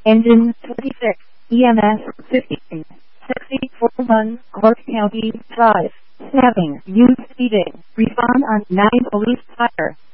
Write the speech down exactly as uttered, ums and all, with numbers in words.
Engine twenty-six, E M S fifteen, sixty forty-one, Clark County Drive. Snapping, use speeding, respond on nine police fire.